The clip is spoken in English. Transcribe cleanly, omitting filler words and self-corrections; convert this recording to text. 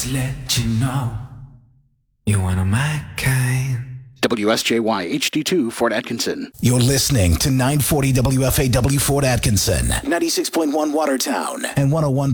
just let you know you're one of my kind. WSJY HD2 Fort Atkinson. You're listening to 940 WFAW Fort Atkinson, 96.1 Watertown, and 101.